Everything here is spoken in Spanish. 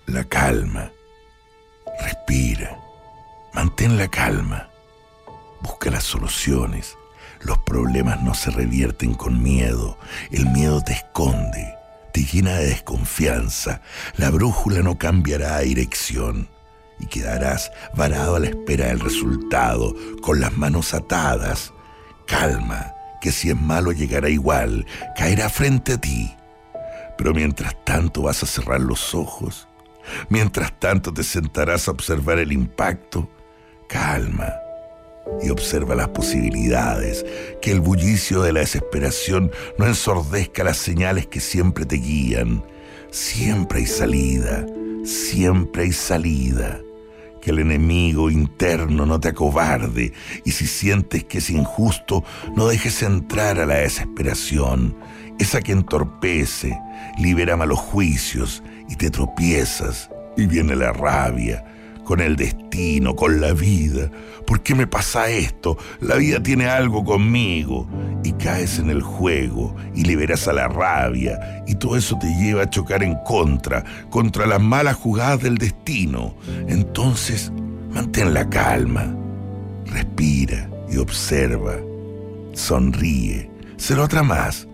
La calma. Respira. Mantén la calma. Busca las soluciones. Los problemas no se revierten con miedo. El miedo te esconde, te llena de desconfianza. La brújula no cambiará de dirección y quedarás varado a la espera del resultado, con las manos atadas. Calma, que si es malo llegará igual, caerá frente a ti. Pero mientras tanto vas a cerrar los ojos. Mientras tanto te sentarás a observar el impacto. Calma y observa las posibilidades, que el bullicio de la desesperación no ensordezca las señales que siempre te guían. Siempre hay salida, siempre hay salida. Que el enemigo interno no te acobarde, y si sientes que es injusto, no dejes entrar a la desesperación, esa que entorpece, libera malos juicios y te tropiezas, y viene la rabia, con el destino, con la vida. ¿Por qué me pasa esto? La vida tiene algo conmigo. Y caes en el juego y liberas a la rabia, y todo eso te lleva a chocar en contra las malas jugadas del destino. Entonces, mantén la calma, respira y observa. Sonríe, ser otra más.